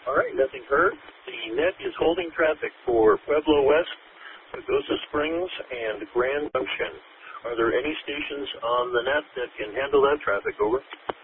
All right, nothing heard. The net is holding traffic for Pueblo West, Pagosa Springs, and Grand Junction. Are there any stations on the net that can handle that traffic? Over.